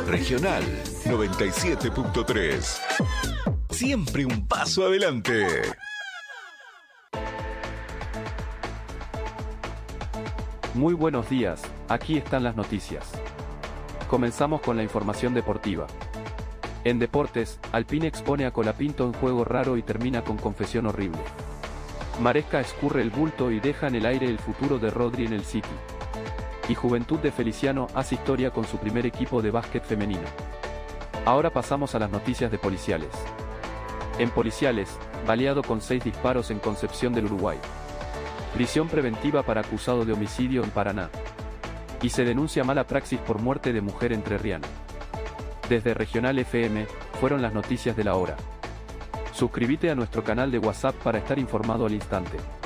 Regional 97.3. Siempre un paso adelante. Muy buenos días, aquí están las noticias. Comenzamos con la información deportiva. En deportes, Alpine expone a Colapinto en juego raro y termina con confesión horrible. Maresca escurre el bulto y deja en el aire el futuro de Rodri en el City. Y Juventud de Feliciano hace historia con su primer equipo de básquet femenino. Ahora pasamos a las noticias de policiales. En policiales, baleado con 6 disparos en Concepción del Uruguay. Prisión preventiva para acusado de homicidio en Paraná. Y se denuncia mala praxis por muerte de mujer entrerriana. Desde Regional FM, fueron las noticias de la hora. Suscríbete a nuestro canal de WhatsApp para estar informado al instante.